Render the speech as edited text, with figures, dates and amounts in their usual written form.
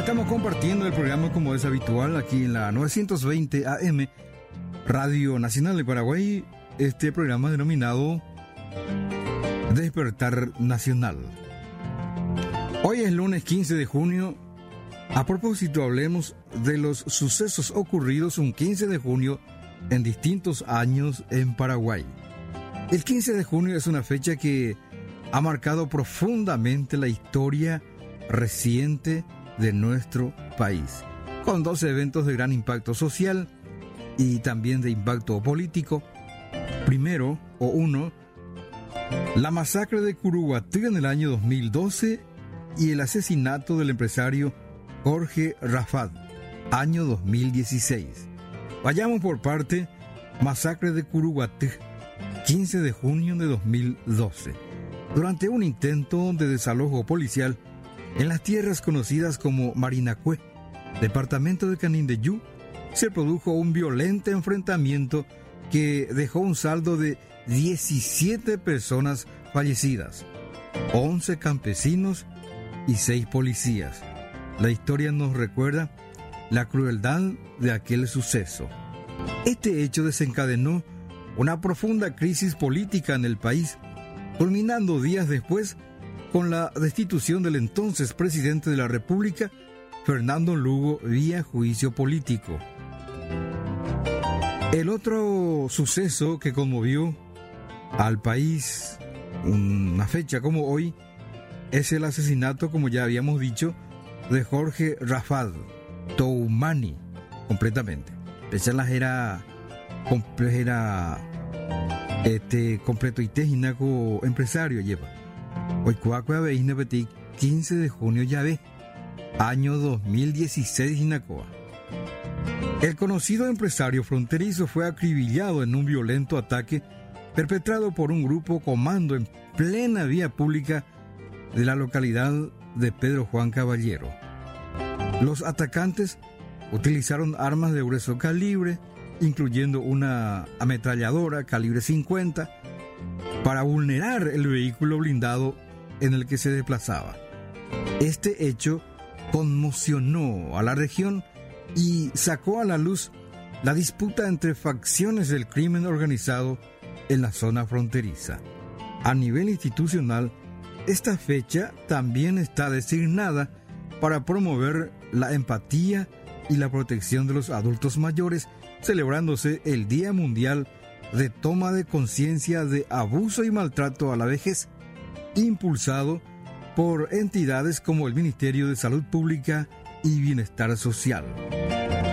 Estamos compartiendo el programa como es habitual aquí en la 920 AM, Radio Nacional de Paraguay, este programa denominado Despertar Nacional. Hoy es lunes 15 de junio. A propósito, hablemos de los sucesos ocurridos un 15 de junio en distintos años en Paraguay. El 15 de junio es una fecha que ha marcado profundamente la historia reciente de nuestro país, con dos eventos de gran impacto social y también de impacto político. Primero, la masacre de Curuguatí en el año 2012 y el asesinato del empresario Jorge Rafad, año 2016. Vayamos por parte. Masacre de Curuguatí, 15 de junio de 2012. Durante un intento de desalojo policial en las tierras conocidas como Marinacué, departamento de Canindeyú, se produjo un violento enfrentamiento que dejó un saldo de 17 personas fallecidas, 11 campesinos y 6 policías. La historia nos recuerda la crueldad de aquel suceso. Este hecho desencadenó una profunda crisis política en el país, culminando días después con la destitución del entonces presidente de la República, Fernando Lugo, vía juicio político. El otro suceso que conmovió al país una fecha como hoy es el asesinato, como ya habíamos dicho, de Jorge Rafad Toumani, completamente. Pechalas era completo y tejinaco empresario lleva. Hoy cuaco aveine beti 15 de junio ya ve, año 2016 Hinacoa. El conocido empresario fronterizo fue acribillado en un violento ataque perpetrado por un grupo comando en plena vía pública de la localidad de Pedro Juan Caballero. Los atacantes utilizaron armas de grueso calibre, incluyendo una ametralladora calibre 50, para vulnerar el vehículo blindado en el que se desplazaba. Este hecho conmocionó a la región y sacó a la luz la disputa entre facciones del crimen organizado en la zona fronteriza. A nivel institucional, esta fecha también está designada para promover la empatía y la protección de los adultos mayores, celebrándose el Día Mundial de Toma de Conciencia de Abuso y Maltrato a la Vejez, impulsado por entidades como el Ministerio de Salud Pública y Bienestar Social.